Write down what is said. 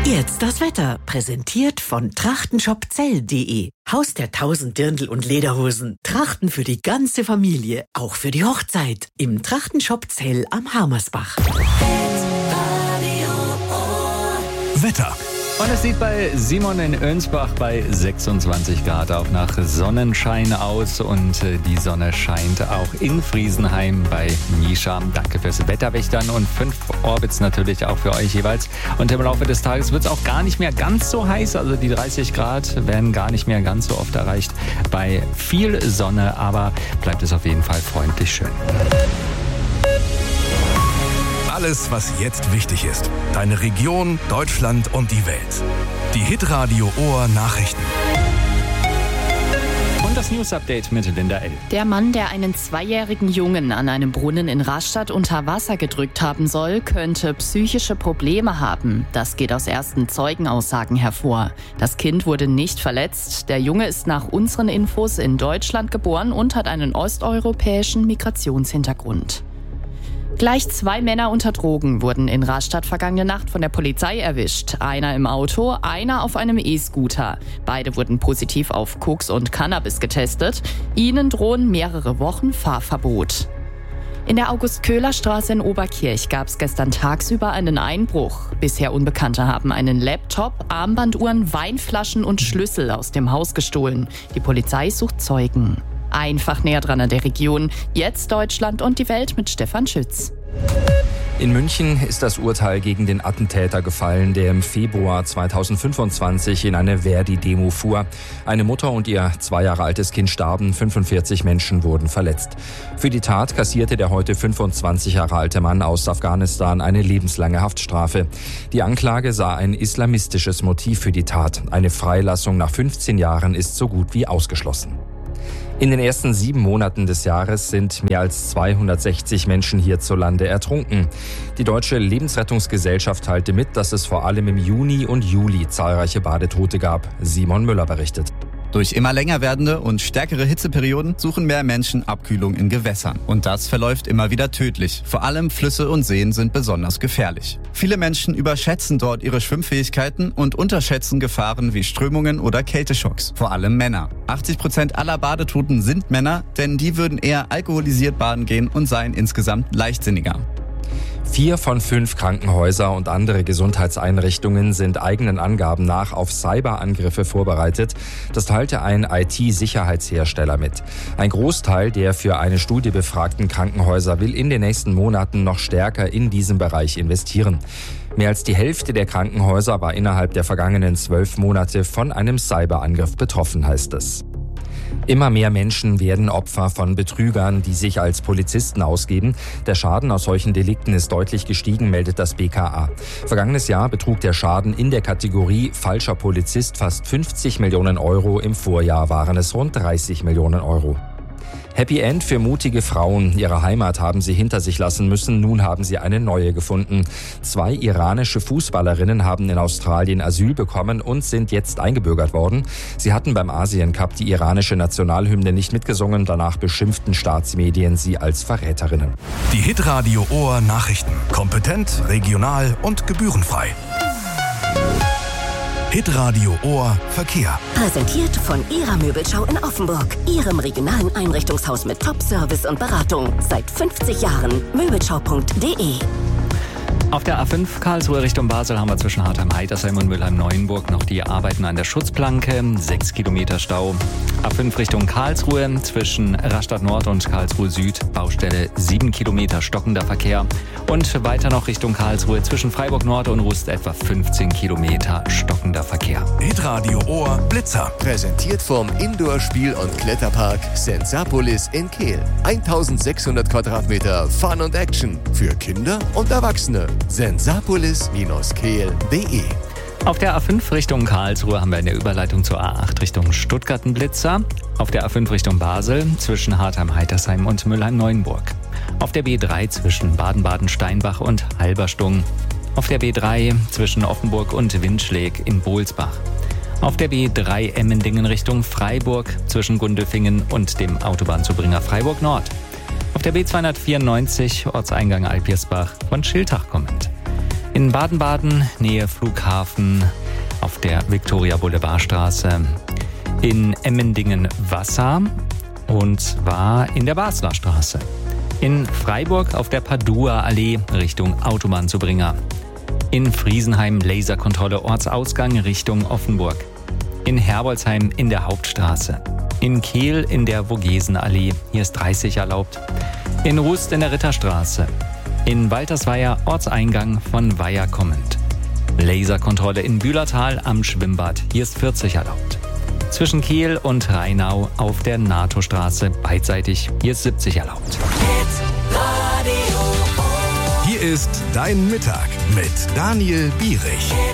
Jetzt das Wetter, präsentiert von trachtenshopzell.de. Haus der 1000 Dirndl und Lederhosen. Trachten für die ganze Familie, auch für die Hochzeit. Im Trachtenshop Zell am Harmersbach. Wetter. Und es sieht bei Simon in Önsbach bei 26 Grad auch nach Sonnenschein aus und die Sonne scheint auch in Friesenheim bei Nisha. Danke fürs Wetterwächtern und 5 Orbits natürlich auch für euch jeweils. Und im Laufe des Tages wird es auch gar nicht mehr ganz so heiß, also die 30 Grad werden gar nicht mehr ganz so oft erreicht. Bei viel Sonne, aber bleibt es auf jeden Fall freundlich schön. Alles, was jetzt wichtig ist. Deine Region, Deutschland und die Welt. Die Hitradio Ohr Nachrichten. Und das News-Update mit Linda L. Der Mann, der einen 2-jährigen Jungen an einem Brunnen in Rastatt unter Wasser gedrückt haben soll, könnte psychische Probleme haben. Das geht aus ersten Zeugenaussagen hervor. Das Kind wurde nicht verletzt. Der Junge ist nach unseren Infos in Deutschland geboren und hat einen osteuropäischen Migrationshintergrund. Gleich 2 Männer unter Drogen wurden in Rastatt vergangene Nacht von der Polizei erwischt. Einer im Auto, einer auf einem E-Scooter. Beide wurden positiv auf Koks und Cannabis getestet. Ihnen drohen mehrere Wochen Fahrverbot. In der August-Köhler-Straße in Oberkirch gab es gestern tagsüber einen Einbruch. Bisher Unbekannte haben einen Laptop, Armbanduhren, Weinflaschen und Schlüssel aus dem Haus gestohlen. Die Polizei sucht Zeugen. Einfach näher dran an der Region. Jetzt Deutschland und die Welt mit Stefan Schütz. In München ist das Urteil gegen den Attentäter gefallen, der im Februar 2025 in eine Verdi-Demo fuhr. Eine Mutter und ihr 2 Jahre altes Kind starben, 45 Menschen wurden verletzt. Für die Tat kassierte der heute 25 Jahre alte Mann aus Afghanistan eine lebenslange Haftstrafe. Die Anklage sah ein islamistisches Motiv für die Tat. Eine Freilassung nach 15 Jahren ist so gut wie ausgeschlossen. In den ersten 7 Monaten des Jahres sind mehr als 260 Menschen hierzulande ertrunken. Die Deutsche Lebensrettungsgesellschaft teilte mit, dass es vor allem im Juni und Juli zahlreiche Badetote gab. Simon Müller berichtet. Durch immer länger werdende und stärkere Hitzeperioden suchen mehr Menschen Abkühlung in Gewässern. Und das verläuft immer wieder tödlich. Vor allem Flüsse und Seen sind besonders gefährlich. Viele Menschen überschätzen dort ihre Schwimmfähigkeiten und unterschätzen Gefahren wie Strömungen oder Kälteschocks. Vor allem Männer. 80% aller Badetoten sind Männer, denn die würden eher alkoholisiert baden gehen und seien insgesamt leichtsinniger. 4 von 5 Krankenhäuser und andere Gesundheitseinrichtungen sind eigenen Angaben nach auf Cyberangriffe vorbereitet. Das teilte ein IT-Sicherheitshersteller mit. Ein Großteil der für eine Studie befragten Krankenhäuser will in den nächsten Monaten noch stärker in diesem Bereich investieren. Mehr als die Hälfte der Krankenhäuser war innerhalb der vergangenen 12 Monate von einem Cyberangriff betroffen, heißt es. Immer mehr Menschen werden Opfer von Betrügern, die sich als Polizisten ausgeben. Der Schaden aus solchen Delikten ist deutlich gestiegen, meldet das BKA. Vergangenes Jahr betrug der Schaden in der Kategorie falscher Polizist fast 50 Millionen Euro. Im Vorjahr waren es rund 30 Millionen Euro. Happy End für mutige Frauen. Ihre Heimat haben sie hinter sich lassen müssen. Nun haben sie eine neue gefunden. 2 iranische Fußballerinnen haben in Australien Asyl bekommen und sind jetzt eingebürgert worden. Sie hatten beim Asien-Cup die iranische Nationalhymne nicht mitgesungen. Danach beschimpften Staatsmedien sie als Verräterinnen. Die Hitradio Ohr Nachrichten. Kompetent, regional und gebührenfrei. Hitradio Ohr Verkehr. Präsentiert von Ihrer Möbelschau in Offenburg. Ihrem regionalen Einrichtungshaus mit Top-Service und Beratung. Seit 50 Jahren. Möbelschau.de. Auf der A5 Karlsruhe Richtung Basel haben wir zwischen Hartheim-Heitersheim und Mülheim-Neuenburg noch die Arbeiten an der Schutzplanke. 6 Kilometer Stau. A5 Richtung Karlsruhe zwischen Rastatt Nord und Karlsruhe Süd. Baustelle 7 Kilometer stockender Verkehr. Und weiter noch Richtung Karlsruhe zwischen Freiburg Nord und Rust etwa 15 Kilometer stockender Verkehr. Hitradio Ohr Blitzer. Präsentiert vom Indoor-Spiel- und Kletterpark Sensapolis in Kehl. 1600 Quadratmeter Fun und Action für Kinder und Erwachsene. sensapolis-kehl.de. Auf der A5 Richtung Karlsruhe haben wir in der Überleitung zur A8 Richtung Stuttgart einen Blitzer. Auf der A5 Richtung Basel zwischen Hartheim-Heitersheim und Mülheim-Neuenburg. Auf der B3 zwischen Baden-Baden-Steinbach und Halberstung. Auf der B3 zwischen Offenburg und Winschläg in Bohlsbach. Auf der B3 Emmendingen Richtung Freiburg zwischen Gundelfingen und dem Autobahnzubringer Freiburg Nord. Auf der B294 Ortseingang Alpirsbach von Schiltach kommend. In Baden-Baden, Nähe Flughafen, auf der Viktoria-Boulevardstraße. In Emmendingen Wasser, und zwar in der Basler Straße. In Freiburg auf der Padua-Allee Richtung Autobahnzubringer. In Friesenheim Laserkontrolle Ortsausgang Richtung Offenburg. In Herbolzheim in der Hauptstraße. In Kehl in der Vogesenallee, hier ist 30 erlaubt. In Rust in der Ritterstraße. In Waltersweier Ortseingang von Weiher kommend. Laserkontrolle in Bühlertal am Schwimmbad, hier ist 40 erlaubt. Zwischen Kehl und Rheinau auf der NATO-Straße beidseitig, hier ist 70 erlaubt. Hier ist Dein Mittag mit Daniel Bierich.